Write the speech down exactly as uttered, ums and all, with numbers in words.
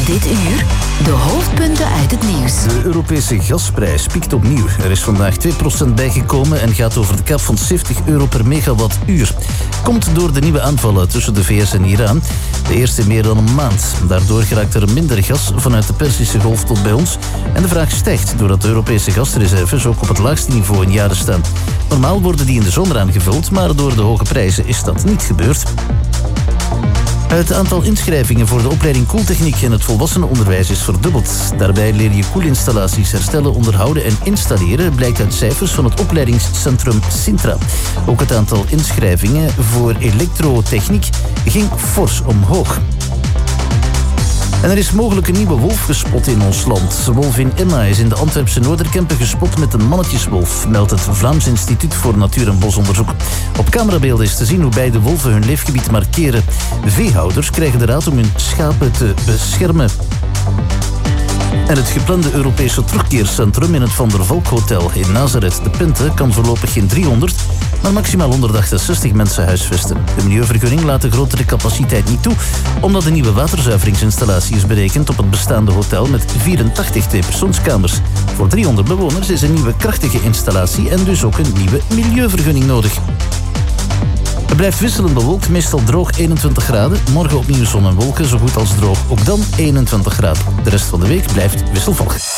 Dit uur de hoofdpunten uit het nieuws. De Europese gasprijs piekt opnieuw. Er is vandaag twee procent bijgekomen en gaat over de cap van zeventig euro per megawattuur. Komt door de nieuwe aanvallen tussen de V S en Iran. De eerste in meer dan een maand. Daardoor geraakt er minder gas vanuit de Perzische Golf tot bij ons. En de vraag stijgt doordat de Europese gasreserves ook op het laagste niveau in jaren staan. Normaal worden die in de zomer aangevuld, maar door de hoge prijzen is dat niet gebeurd. Het aantal inschrijvingen voor de opleiding koeltechniek in het volwassenenonderwijs is verdubbeld. Daarbij leer je koelinstallaties herstellen, onderhouden en installeren, blijkt uit cijfers van het opleidingscentrum Sintra. Ook het aantal inschrijvingen voor elektrotechniek ging fors omhoog. En er is mogelijk een nieuwe wolf gespot in ons land. Wolvin Emma is in de Antwerpse Noorderkempen gespot met een mannetjeswolf, meldt het Vlaams Instituut voor Natuur- en Bosonderzoek. Op camerabeelden is te zien hoe beide wolven hun leefgebied markeren. Veehouders krijgen de raad om hun schapen te beschermen. En het geplande Europese terugkeercentrum in het Van der Valk Hotel in Nazareth de Pinte kan voorlopig geen driehonderd, maar maximaal honderdachtenzestig mensen huisvesten. De milieuvergunning laat de grotere capaciteit niet toe, omdat de nieuwe waterzuiveringsinstallatie is berekend op het bestaande hotel met vierentachtig tweepersoonskamers. Voor driehonderd bewoners is een nieuwe krachtige installatie en dus ook een nieuwe milieuvergunning nodig. Het blijft wisselend bewolkt, meestal droog eenentwintig graden. Morgen opnieuw zon en wolken, zo goed als droog. Ook dan eenentwintig graden. De rest van de week blijft wisselvallig.